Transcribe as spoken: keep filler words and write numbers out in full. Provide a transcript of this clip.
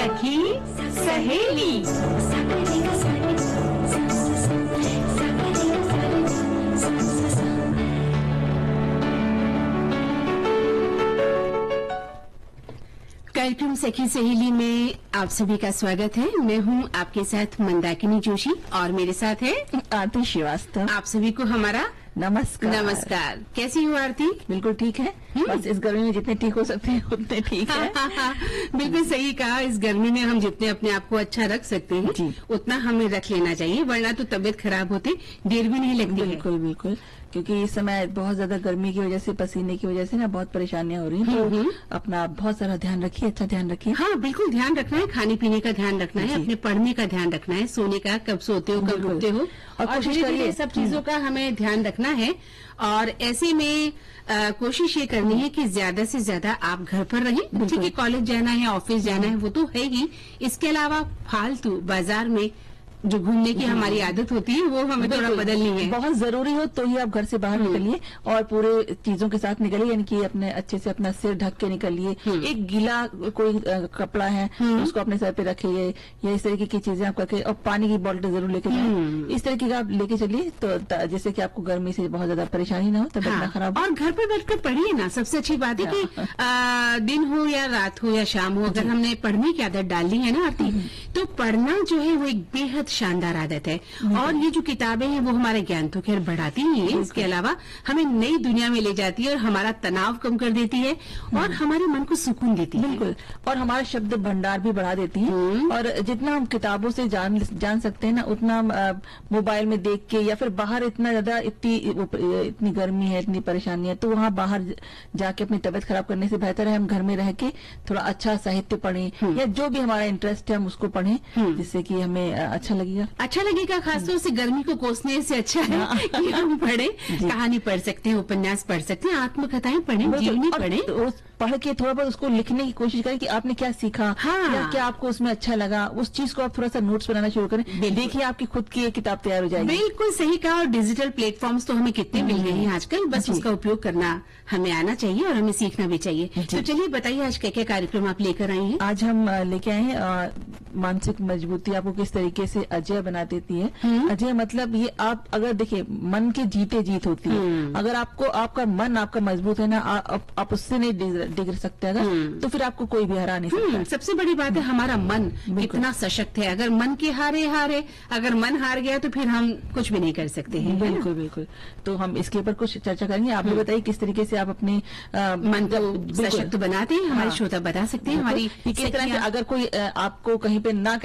सखी सहेली। कार्यक्रम सखी सहेली में आप सभी का स्वागत है। मैं हूं आपके साथ मंदाकिनी जोशी और मेरे साथ है आरती श्रीवास्तव। आप सभी को हमारा नमस्कार। नमस्कार। कैसी हो आरती? बिल्कुल ठीक है। बस इस गर्मी में जितने ठीक हो सकते हैं उतने ठीक है। हाँ, हाँ, बिल्कुल सही कहा। इस गर्मी में हम जितने अपने आप को अच्छा रख सकते हैं जी। उतना हमें रख लेना चाहिए, वरना तो तबीयत खराब होती देर भी नहीं लगती है। बिल्कुल बिल्कुल, क्योंकि इस समय बहुत ज्यादा गर्मी की वजह से, पसीने की वजह से ना बहुत परेशानियां हो रही हैं। तो अपना अपना बहुत सारा ध्यान रखिए, अच्छा ध्यान रखिए। हाँ बिल्कुल, ध्यान रखना है। खाने पीने का ध्यान रखना है, अपने पढ़ने का ध्यान रखना है, सोने का, कब सोते हो कब उठते हो, और और कोशिश धीरे धीरे करिए सब चीजों का हमें ध्यान रखना है। और ऐसे में आ, कोशिश ये करनी है कि ज्यादा से ज्यादा आप घर पर रहें। ठीक है, कॉलेज जाना है, ऑफिस जाना है, वो तो है ही। इसके अलावा फालतू बाजार में जो घूमने की हमारी आदत होती है वो हमें थोड़ा बदलनी है। बहुत जरूरी हो तो ही आप घर से बाहर निकलिए और पूरे चीजों के साथ निकलिए, यानी कि अपने अच्छे से अपना सिर ढक के निकलिए। एक गीला कोई अ, कपड़ा है उसको अपने सर पे रखिए, या इस तरीके की चीजें आप करके, और पानी की बोतल जरूर लेके जाए। इस तरीके का आप लेके चलिए तो जैसे कि आपको गर्मी से बहुत ज्यादा परेशानी ना हो, तबियत ना खराब हो। और घर पे बैठकर पढ़िए ना। सबसे अच्छी बात है कि आ, दिन हो या रात हो या शाम हो, अगर हमने पढ़ने की आदत डाल ली है ना आरती, तो पढ़ना जो है वो एक बेहद शानदार आदत है। और ये जो किताबें हैं वो हमारा ज्ञान तो खैर बढ़ाती ही है, इसके अलावा हमें नई दुनिया में ले जाती है और हमारा तनाव कम कर देती है और हमारे मन को सुकून देती है। बिल्कुल, और हमारा शब्द भंडार भी बढ़ा देती है। और जितना हम किताबों से जान जान सकते हैं ना, उतना मोबाइल में देख के या फिर बाहर इतना ज्यादा इतनी इतनी गर्मी है, इतनी परेशानी है, तो वहाँ बाहर जाके अपनी तबियत खराब करने से बेहतर है हम घर में रह के थोड़ा अच्छा साहित्य पढ़ें, या जो भी हमारा इंटरेस्ट है हम उसको पढ़ें, जिससे कि हमें अच्छा लगेगा। अच्छा लगेगा। खासतौर से गर्मी को कोसने से अच्छा है कि हम पढ़े। कहानी पढ़ सकते हैं, उपन्यास पढ़ सकते हैं, आत्मकथाएं पढ़ें, जीवनी पढ़ें। पढ़ के थोड़ा बहुत उसको लिखने की कोशिश करें कि आपने क्या सीखा, हाँ। या क्या आपको उसमें अच्छा लगा, उस चीज को आप थोड़ा सा नोट्स बनाना शुरू करें। देखिए आपकी खुद की एक किताब तैयार हो जाएगी। बिल्कुल सही कहा। और डिजिटल प्लेटफॉर्म्स तो हमें कितने मिल गए हैं आजकल, बस उसका उपयोग करना हमें आना चाहिए और हमें सीखना भी चाहिए। तो चलिए बताइए आज क्या क्या कार्यक्रम आप लेकर आई हैं? आज हम लेके आए हैं मानसिक मजबूती आपको किस तरीके से अजय बना देती है। अजय मतलब ये, आप अगर देखिए मन की जीते जीत होती है। अगर आपको आपका मन आपका मजबूत है ना, आप, आप उससे नहीं डिग सकते अगर, तो फिर आपको कोई भी हरा नहीं सकता। सबसे बड़ी बात है हमारा मन कितना सशक्त है। अगर मन के हारे हारे अगर मन हार गया तो फिर हम कुछ भी नहीं कर सकते हैं। बिल्कुल बिल्कुल, तो हम इसके ऊपर कुछ चर्चा करेंगे। आप भी बताइए किस तरीके से आप अपने मन को सशक्त बनाते हैं। हमारे श्रोता बता सकते हैं हमारी किस तरह से, अगर कोई आपको कहीं पे ना